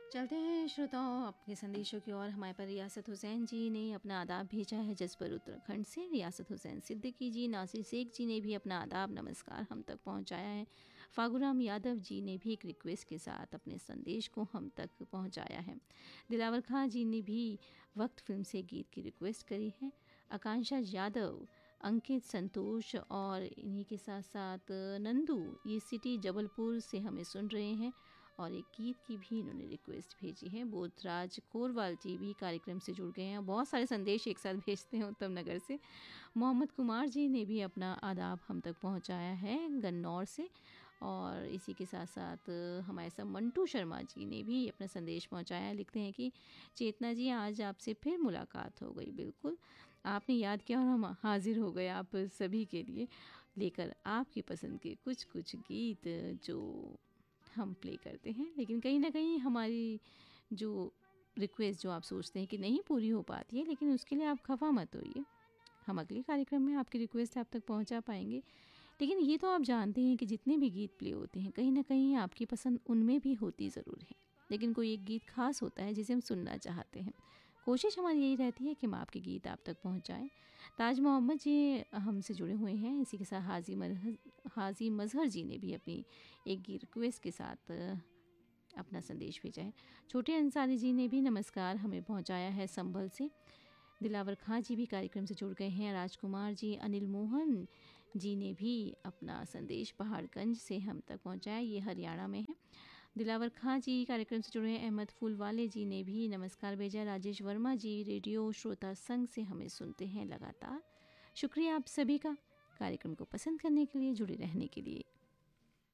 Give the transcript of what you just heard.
चलते हैं श्रोताओं आपके संदेशों की ओर। हमारे पर रियासत हुसैन जी ने अपना आदाब भेजा है जसपुर उत्तराखंड से। रियासत हुसैन सिद्दीकी जी, नासिर शेख जी ने भी अपना आदाब नमस्कार हम तक पहुंचाया है। फागुराम यादव जी ने भी एक रिक्वेस्ट के साथ अपने संदेश को हम तक पहुंचाया है। दिलावर खां जी ने भी वक्त फिल्म से गीत की रिक्वेस्ट करी है। आकांक्षा यादव, अंकित, संतोष और इन्हीं के साथ साथ नंदू ये सिटी जबलपुर से हमें सुन रहे हैं और एक गीत की भी इन्होंने रिक्वेस्ट भेजी है। बोधराज कोरवाल जी भी कार्यक्रम से जुड़ गए हैं। बहुत सारे संदेश एक साथ भेजते हैं उत्तम नगर से। मोहम्मद कुमार जी ने भी अपना आदाब हम तक पहुंचाया है गन्नौर से। और इसी के साथ साथ हमारे साथ मंटू शर्मा जी ने भी अपना संदेश पहुंचाया। लिखते हैं कि चेतना जी, आज आपसे फिर मुलाकात हो गई। बिल्कुल, आपने याद किया और हम हाजिर हो गए आप सभी के लिए लेकर आपकी पसंद के कुछ कुछ गीत जो हम प्ले करते हैं। लेकिन कहीं ना कहीं हमारी जो रिक्वेस्ट जो आप सोचते हैं कि नहीं पूरी हो पाती है, लेकिन उसके लिए आप खफा मत होइए। हम अगले कार्यक्रम में आपकी रिक्वेस्ट आप तक पहुंचा पाएंगे। लेकिन ये तो आप जानते हैं कि जितने भी गीत प्ले होते हैं कहीं ना कहीं आपकी पसंद उनमें भी होती ज़रूर है, लेकिन कोई एक गीत खास होता है जिसे हम सुनना चाहते हैं। कोशिश हमारी यही रहती है कि हम आपके गीत आप तक पहुंचाएं। ताज मोहम्मद जी हमसे जुड़े हुए हैं। इसी के साथ हाजी मजहर जी ने भी अपनी एक गीत रिक्वेस्ट के साथ अपना संदेश भेजा है। छोटे अंसारी जी ने भी नमस्कार हमें पहुंचाया है संभल से। दिलावर खां जी भी कार्यक्रम से जुड़ गए हैं। राजकुमार जी, अनिल मोहन जी ने भी अपना संदेश पहाड़गंज से हम तक पहुंचाया, ये हरियाणा में है। दिलावर खां जी कार्यक्रम से जुड़े हैं। अहमद फूलवाले जी ने भी नमस्कार भेजा। राजेश वर्मा जी रेडियो श्रोता संघ से हमें सुनते हैं लगातार। शुक्रिया आप सभी का कार्यक्रम को पसंद करने के लिए, जुड़े रहने के लिए।